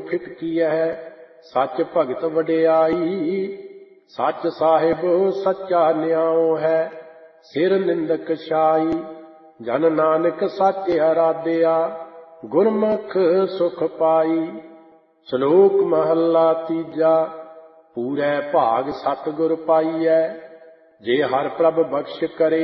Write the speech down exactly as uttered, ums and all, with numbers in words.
ਫਿਟਕੀਐ ਸੱਚ ਭਗਤ ਵਡਿਆਈ। ਸੱਚ ਸਾਹਿਬ ਸੱਚਾ ਨਿਆਉ ਹੈ ਸਿਰ ਨਿੰਦਕ ਛਾਈ। ਜਨ ਨਾਨਕ ਸੱਚ ਅਰਾਧਿਆ ਗੁਰਮੁਖ ਸੁਖ ਪਾਈ। ਸ਼ਲੋਕ ਮਹੱਲਾ ਤੀਜਾ। ਪੂਰੈ ਭਾਗ ਸਤਿਗੁਰ ਪਾਈਐ ਜੇ ਹਰਿ ਪ੍ਰਭ ਬਖਸ਼ ਕਰੇ